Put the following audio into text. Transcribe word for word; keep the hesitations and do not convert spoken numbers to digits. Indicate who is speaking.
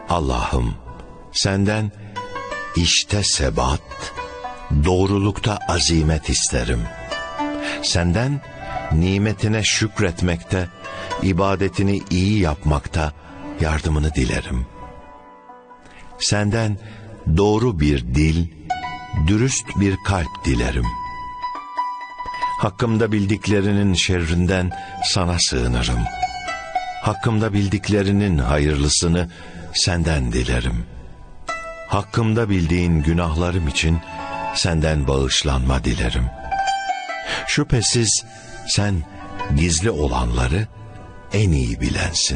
Speaker 1: Allah'ım, senden işte sebat, doğrulukta azimet isterim. Senden nimetine şükretmekte, ibadetini iyi yapmakta yardımını dilerim. Senden doğru bir dil, dürüst bir kalp dilerim. Hakkımda bildiklerinin şerrinden sana sığınırım. Hakkımda bildiklerinin hayırlısını senden dilerim. Hakkımda bildiğin günahlarım için senden bağışlanma dilerim. Şüphesiz sen gizli olanları en iyi bilensin.